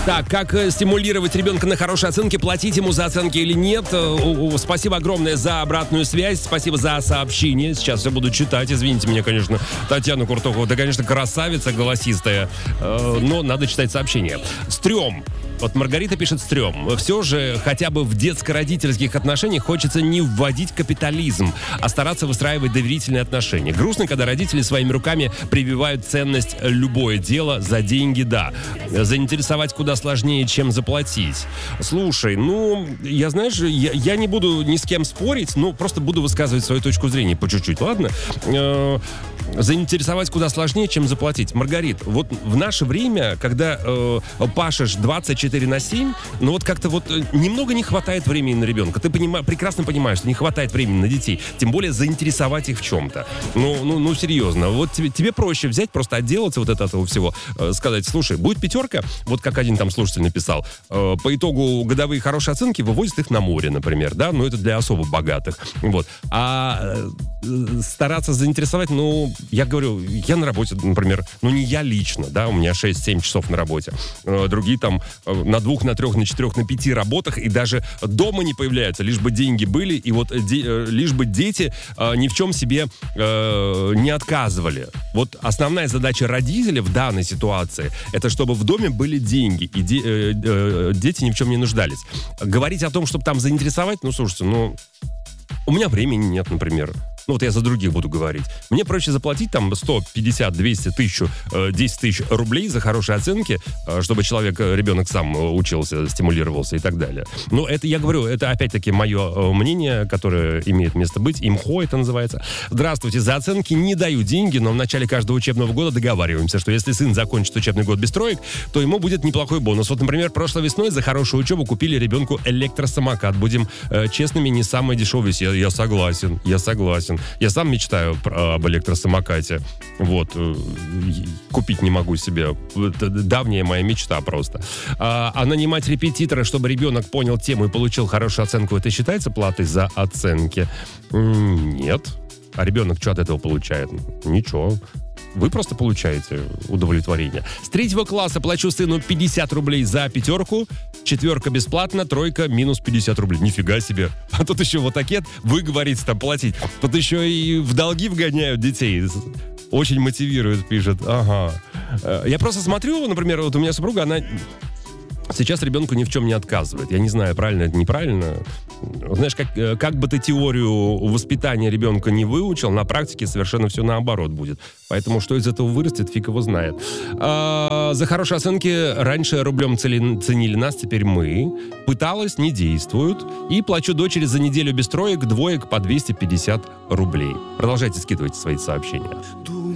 Так, как стимулировать ребенка на хорошие оценки, платить ему за оценки или нет? Спасибо огромное за обратную связь, спасибо за сообщение. Сейчас все буду читать, извините меня, конечно, Татьяна Куртохова. Да, конечно, красавица голосистая, но надо читать сообщение. Стрём. Вот Маргарита пишет стрём. Все же хотя бы в детско-родительских отношениях хочется не вводить капитализм, а стараться выстраивать доверительные отношения. Грустно, когда родители своими руками прививают ценность любое дело за деньги, да. Заинтересовать куда сложнее, чем заплатить. Слушай, я, знаешь, я не буду ни с кем спорить, просто буду высказывать свою точку зрения по чуть-чуть, ладно? Заинтересовать куда сложнее, чем заплатить. Маргарит, вот в наше время, когда пашешь 24/7, как-то немного не хватает времени на ребенка. Ты прекрасно понимаешь, что не хватает времени на детей. Тем более заинтересовать их в чем-то. Серьезно. Вот тебе проще взять, просто отделаться от этого всего. Сказать, слушай, будет 5, вот как один там слушатель написал, по итогу годовые хорошие оценки вывозят их на море, например, да, это для особо богатых. Вот. А стараться заинтересовать, я говорю, я на работе, например, не я лично, да, у меня 6-7 часов на работе. Другие там на 2, на 3, на 4, на 5 работах и даже дома не появляются, лишь бы деньги были, и лишь бы дети ни в чем себе не отказывали. Вот основная задача родителей в данной ситуации, это чтобы в доме были деньги, и дети ни в чем не нуждались. Говорить о том, чтобы там заинтересовать, слушайте, у меня времени нет, например. Я за других буду говорить. Мне проще заплатить там 100, 50, 200, 1000, 10 тысяч рублей за хорошие оценки, чтобы ребенок сам учился, стимулировался и так далее. Это, я говорю, это опять-таки мое мнение, которое имеет место быть. ИМХО это называется. Здравствуйте, за оценки не даю деньги, но в начале каждого учебного года договариваемся, что если сын закончит учебный год без троек, то ему будет неплохой бонус. Вот, например, прошлой весной за хорошую учебу купили ребенку электросамокат. Будем честными, не самое дешевое. Я согласен. Я сам мечтаю об электросамокате. Купить не могу себе. Это давняя моя мечта просто. А нанимать репетитора, чтобы ребенок понял тему и получил хорошую оценку, это считается платой за оценки? Нет. А ребенок что от этого получает? Ничего. Вы просто получаете удовлетворение. С 3 класса плачу сыну 50 рублей за 5, 4 бесплатно, 3 минус 50 рублей. Нифига себе. А тут еще такие, вы говорите там платить. Тут еще и в долги вгоняют детей. Очень мотивирует, пишет. Ага. Я просто смотрю, например, у меня супруга, она сейчас ребенку ни в чем не отказывает. Я не знаю, правильно это, неправильно. Знаешь, как бы ты теорию воспитания ребенка не выучил, на практике совершенно все наоборот будет. Поэтому что из этого вырастет, фиг его знает. За хорошие оценки раньше рублем ценили нас, теперь мы. Пыталась, не действуют. И плачу дочери за неделю без 3, 2 по 250 рублей. Продолжайте скидывать свои сообщения.